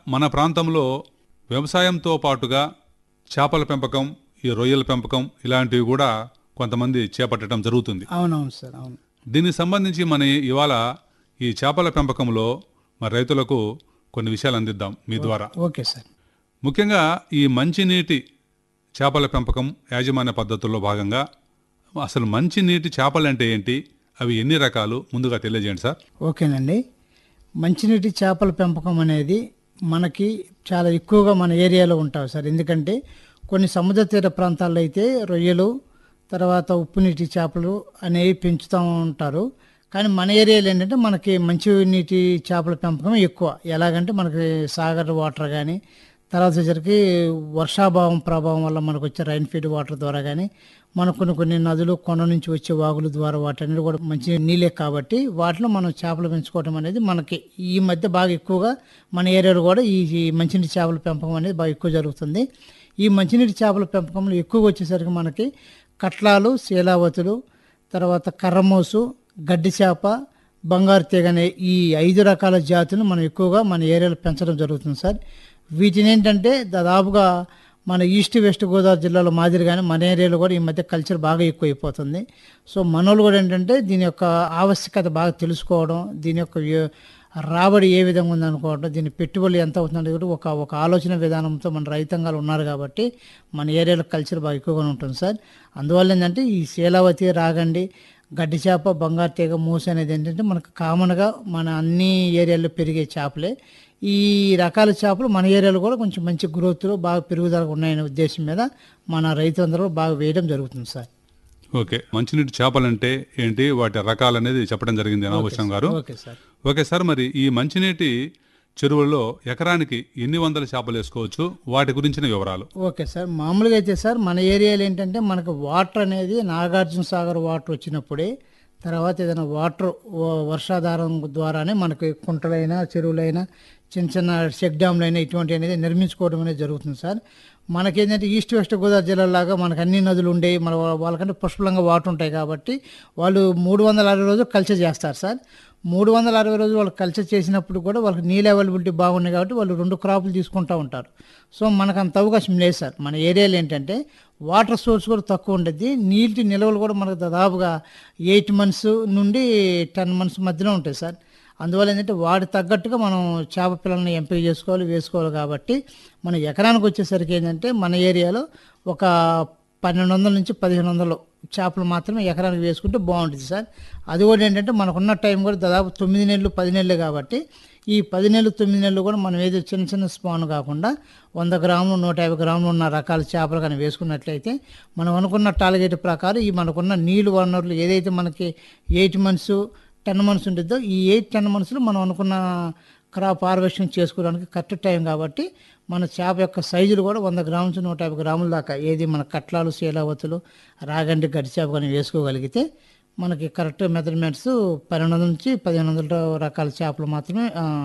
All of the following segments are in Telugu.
మన ప్రాంతంలో వ్యవసాయంతో పాటుగా చేపల పెంపకం, ఈ రొయ్యల పెంపకం ఇలాంటివి కూడా కొంతమంది చేపట్టడం జరుగుతుంది. అవునవును సార్, అవును. దీనికి సంబంధించి మన ఇవాళ ఈ చేపల పెంపకంలో మరి రైతులకు కొన్ని విషయాలు అందిద్దాం మీ ద్వారా. Okay sir. ముఖ్యంగా ఈ మంచినీటి చేపల పెంపకం యాజమాన్య పద్ధతుల్లో భాగంగా అసలు మంచినీటి చేపలు అంటే ఏంటి, అవి ఎన్ని రకాలు, ముందుగా తెలియజేయండి సార్. ఓకేనండి. మంచినీటి చేపల పెంపకం అనేది మనకి చాలా ఎక్కువగా మన ఏరియాలో ఉంటాయి సార్. ఎందుకంటే కొన్ని సముద్ర తీర ప్రాంతాల్లో అయితే రొయ్యలు, తర్వాత ఉప్పు నీటి చేపలు అనేవి పెంచుతూ ఉంటారు. కానీ మన ఏరియాలో ఏంటంటే మనకి మంచి నీటి చేపల పెంపకం ఎక్కువ. ఎలాగంటే మనకి సాగర్ వాటర్ కానీ, తర్వాత వచ్చరికి వర్షాభావం ప్రభావం వల్ల మనకు వచ్చే రైన్ ఫీడ్ వాటర్ ద్వారా కానీ, మనకు కొన్ని నదులు, కొండ నుంచి వచ్చే వాగుల ద్వారా వాటన్నిటి కూడా మంచి నీళ్ళే కాబట్టి వాటిలో మనం చేపలు పెంచుకోవడం అనేది మనకి ఈ మధ్య బాగా ఎక్కువగా మన ఏరియాలో కూడా ఈ మంచినీటి చేపల పెంపకం అనేది బాగా ఎక్కువ జరుగుతుంది. ఈ మంచినీటి చేపల పెంపకంలో ఎక్కువగా వచ్చేసరికి మనకి కట్లాలు, శీలావతులు, తర్వాత కర్రమోసు, గడ్డి చేప, బంగారు తీగ అనే ఈ 5 రకాల జాతులు మనం ఎక్కువగా మన ఏరియాలో పెంచడం జరుగుతుంది సార్. వీటిని ఏంటంటే దాదాపుగా మన ఈస్ట్ వెస్ట్ గోదావరి జిల్లాలో మాదిరిగానే మన ఏరియాలో కూడా ఈ మధ్య కల్చర్ బాగా ఎక్కువైపోతుంది. సో మనోళ్ళు కూడా ఏంటంటే దీని యొక్క ఆవశ్యకత బాగా తెలుసుకోవడం, దీని యొక్క రాబడి ఏ విధంగా ఉందనుకోవడం, దీని పెట్టుబడి ఎంత అవుతుందని కూడా ఒక ఆలోచన విధానంతో మన రైతాంగాలు ఉన్నారు కాబట్టి మన ఏరియాలో కల్చర్ బాగా ఎక్కువగా ఉంటుంది సార్. అందువల్ల ఏంటంటే ఈ శీలావతి, రాగండి, గడ్డి చేప, బంగారు తీగ, మూస అనేది ఏంటంటే మనకు కామన్గా మన అన్ని ఏరియాల్లో పెరిగే చేపలే. ఈ రకాల చేపలు మన ఏరియాలో కూడా కొంచెం మంచి గ్రోత్లో బాగా పెరుగుదల ఉన్నాయనే ఉద్దేశం మీద మన రైతులందరూ బాగా వేయడం జరుగుతుంది సార్. ఓకే, మంచినీటి చేపలంటే ఏంటి, వాటి రకాలు అనేది చెప్పడం జరిగింది నాగభూషణం గారు. Okay sir. ఓకే సార్, మరి ఈ మంచినీటి చెరువుల్లో ఎకరానికి ఎన్ని వందల చేపలు వేసుకోవచ్చు, వాటి గురించిన వివరాలు. Okay sir. మామూలుగా అయితే సార్ మన ఏరియాలో ఏంటంటే మనకు వాటర్ అనేది నాగార్జున సాగర్ వాటర్ వచ్చినప్పుడే, తర్వాత ఏదైనా వాటర్ వర్షాధారం ద్వారానే మనకి కుంటలైనా, చెరువులైనా, చిన్న చిన్న చెక్ డ్యామ్లు అయినా ఇటువంటి అనేది నిర్మించుకోవడం అనేది జరుగుతుంది సార్. మనకేంటంటే ఈస్ట్ వెస్ట్ గోదావరి జిల్లాలాగా మనకు అన్ని నదులు ఉండేవి, మన వాళ్ళకంటే పుష్కలంగా వాటర్ ఉంటాయి కాబట్టి వాళ్ళు 360 రోజులు కల్చర్ చేస్తారు సార్. 360 రోజులు వాళ్ళు కల్చర్ చేసినప్పుడు కూడా వాళ్ళకి నీళ్ళ అవైలబిలిటీ బాగున్నాయి కాబట్టి వాళ్ళు 2 క్రాపులు తీసుకుంటూ ఉంటారు. సో మనకు అంత అవకాశం లేదు సార్. మన ఏరియాలో ఏంటంటే వాటర్ సోర్స్ కూడా తక్కువ ఉండేది, నీటి నిల్వలు కూడా మనకు దాదాపుగా 8 months నుండి 10 months మధ్యలో ఉంటాయి సార్. అందువల్ల ఏంటంటే వాటి తగ్గట్టుగా మనం చేప పిల్లల్ని ఎంపిక చేసుకోవాలి, వేసుకోవాలి. కాబట్టి మన ఎకరానికి వచ్చేసరికి ఏంటంటే మన ఏరియాలో ఒక 1200 నుంచి 1500 చేపలు మాత్రమే ఎకరానికి వేసుకుంటే బాగుంటుంది సార్. అది కూడా ఏంటంటే మనకున్న టైం కూడా దాదాపు 9 నెలలు 10 నెలలు కాబట్టి ఈ 10 నెలలు 9 నెలలు కూడా మనం ఏదో చిన్న చిన్న స్పాన్ కాకుండా 100 గ్రాములు 150 గ్రాములు ఉన్న రకాల చేపలు కానీ వేసుకున్నట్లయితే మనం అనుకున్న టార్గెట్ ప్రకారం ఈ మనకున్న నీళ్ళు వనరులు ఏదైతే మనకి 8 months 10 months ఉంటుందో ఈ 8-10 monthsలో మనం అనుకున్న క్రాప్ హార్వెస్టింగ్ చేసుకోవడానికి కరెక్ట్ టైం కాబట్టి మన చేప యొక్క సైజులు కూడా 100 గ్రాముల నుంచి 150 గ్రాముల దాకా ఏది మన కట్లాలు, శీలావతులు, రాగండి, గడ్డి చేప కానీ వేసుకోగలిగితే మనకి కరెక్ట్ మెజర్మెంట్స్ 1200 నుంచి 1500 రకాల చేపలు మాత్రమే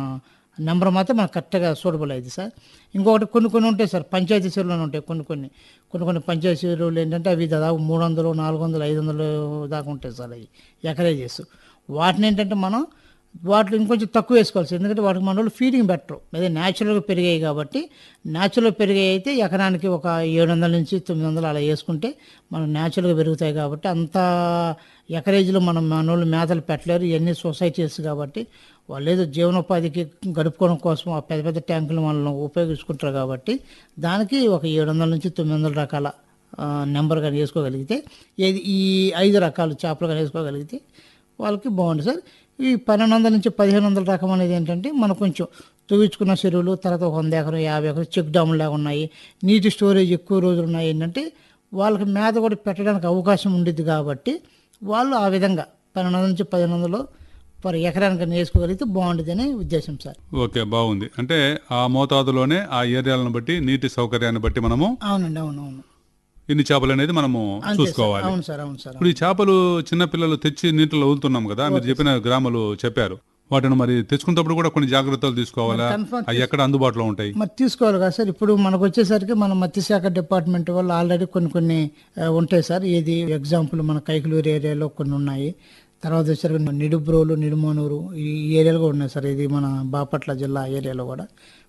నెంబర్ మాత్రం మనకు కరెక్ట్గా సూటబుల్ అయింది సార్. ఇంకొకటి కొన్ని ఉంటాయి సార్, పంచాయతీ చెరువులు ఉంటాయి. కొన్ని పంచాయతీ చెరువులు ఏంటంటే అవి దాదాపు 300, 400, 500 దాకా ఉంటాయి సార్. అవి ఎకరేజెస్. వాటిని ఏంటంటే మనం వాటిలో ఇంకొంచెం తక్కువ వేసుకోవాలి సార్. ఎందుకంటే వాటికి మన వాళ్ళు ఫీడింగ్ బెటర్, అదే న్యాచురల్గా పెరిగాయి కాబట్టి. న్యాచురల్గా పెరిగాయి అయితే ఎకరానికి ఒక 700 నుంచి 900 అలా వేసుకుంటే మనం న్యాచురల్గా పెరుగుతాయి కాబట్టి అంత ఎకరేజ్లో మన వాళ్ళు మేతలు పెట్టలేరు. ఇవన్నీ సొసైటీస్ కాబట్టి వాళ్ళు ఏదో జీవనోపాధికి గడుపుకోవడం కోసం ఆ పెద్ద పెద్ద ట్యాంకులు మనల్ని ఉపయోగించుకుంటారు కాబట్టి దానికి ఒక 700 నుంచి 900 రకాల నెంబర్ కానీ వేసుకోగలిగితే, ఏది ఈ 5 రకాల చేపలు కానీ వేసుకోగలిగితే వాళ్ళకి బాగుంటుంది సార్. ఈ 1200 నుంచి 1500 రకం అనేది ఏంటంటే మనకు కొంచెం తవ్వించుకున్న చెరువులు, తర్వాత 100 ఎకరం 50 ఎకరం చెక్ డ్యాములు లాగా ఉన్నాయి, నీటి స్టోరేజ్ ఎక్కువ రోజులు ఉన్నాయి. ఏంటంటే వాళ్ళకి మేత కూడా పెట్టడానికి అవకాశం ఉండిద్ది కాబట్టి వాళ్ళు ఆ విధంగా 1200 నుంచి 1500 పర్ ఎకరానికి వేసుకోగలిగితే బాగుంటుంది అనే ఉద్దేశం సార్. ఓకే, బాగుంది. అంటే ఆ మోతాదులోనే ఆ ఏరియాలను బట్టి నీటి సౌకర్యాన్ని బట్టి మనము అవునండి అవునవును ఇన్ని చేపలు అనేది మనము చూసుకోవాలి. అవును సార్, అవును సార్. ఇప్పుడు ఈ చేపలు చిన్నపిల్లలు తెచ్చి నీటిలో వదులుతున్నాం కదా, మీరు చెప్పిన గ్రాములు చెప్పారు. వాటిని మరి తెచ్చుకున్నప్పుడు కూడా కొన్ని జాగ్రత్తలు తీసుకోవాలా, అవి ఎక్కడ అందుబాటులో ఉంటాయి మరి తీసుకోవాలి కదా సార్. ఇప్పుడు మనకు వచ్చేసరికి మన మత్స్యశాఖ డిపార్ట్మెంట్ వాళ్ళు ఆల్రెడీ కొన్ని ఉంటాయి సార్. ఏది ఎగ్జాంపుల్ మన కైకలూరు ఏరియాలో కొన్ని ఉన్నాయి, తర్వాత వచ్చేసరికి నిడుబ్రోలు, నిడుమనూరు ఈ ఏరియాలో కూడా ఉన్నాయి సార్. ఇది మన బాపట్ల జిల్లా ఏరియాలో కూడా